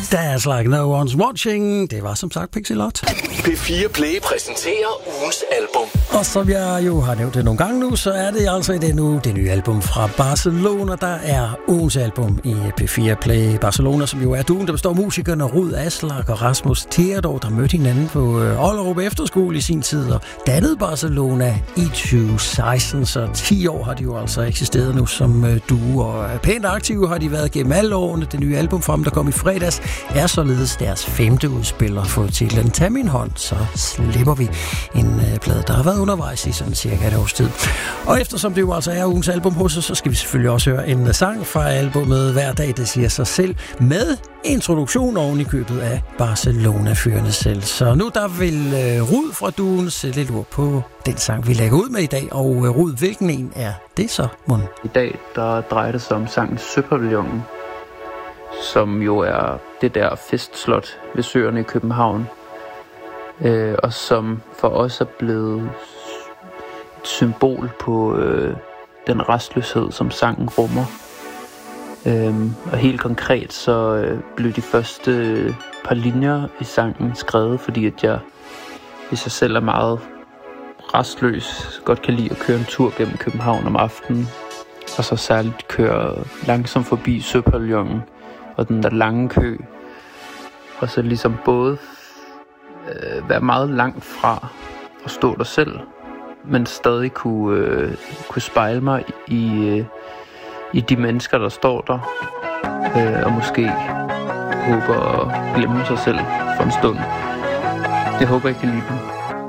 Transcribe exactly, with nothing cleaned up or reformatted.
That's Like No One's Watching. Det var som sagt Pixie Lott. P fire Play præsenterer ugens album. Og som jeg jo har nævnt det nogle gange nu, så er det altså i den uge det nye album fra Barcelona, der er ugens album i P fire Play. Barcelona, som jo er duen, der består af musikerne Rud Aslak og Rasmus Theodor, der mødte hinanden på Ollerup Efterskole i sin tid og dannede Barcelona i tyve seksten, så ti år har de jo altså eksisteret nu som duo, og pænt aktive har de været gennem alle årene. Det nye album fra dem, der kom i fredags, er således deres femte udspil og fået titlen Tag min hånd, så slipper vi en øh, plade, der har været undervejs i sådan cirka et års tid. Og eftersom det jo altså er ugens album hos os, så skal vi selvfølgelig også høre en sang fra albumet Hver dag, det siger sig selv, med introduktion oven i købet af Barcelona-fyrene selv. Så nu der vil øh, Rud fra duen sætte lidt ord på den sang, vi lægger ud med i dag. Og øh, Rud, hvilken en er det så, mon? I dag der drejer det sig om sangen Søpavillonen, som jo er det der festslot ved søerne i København, øh, og som for os er blevet et symbol på øh, den restløshed, som sangen rummer. Øhm, og helt konkret så øh, blev de første øh, par linjer i sangen skrevet, fordi at jeg, hvis jeg selv er meget restløs, godt kan lide at køre en tur gennem København om aftenen, og så særligt køre langsomt forbi Søpavillonen og den der lange kø, og så ligesom både øh, være meget langt fra at stå der selv, men stadig kunne, øh, kunne spejle mig i, øh, i de mennesker, der står der, øh, og måske håber at glemme sig selv for en stund. Jeg håber, I kan lide den.